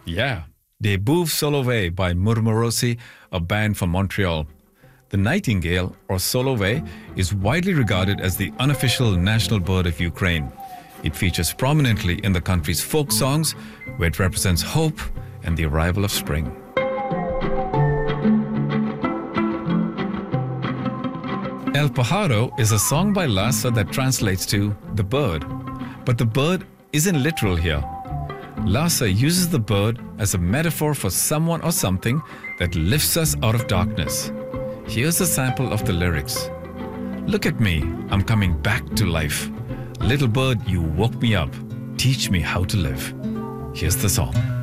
Yeah, Des Bouves Solovey by Murmurossi, a band from Montreal. The nightingale, or solovey, is widely regarded as the unofficial national bird of Ukraine. It features prominently in the country's folk songs, where it represents hope and the arrival of spring. El Pájaro is a song by Lhasa that translates to the bird. But the bird isn't literal here. Lhasa uses the bird as a metaphor for someone or something that lifts us out of darkness. Here's a sample of the lyrics. Look at me, I'm coming back to life. Little bird, you woke me up. Teach me how to live. Here's the song.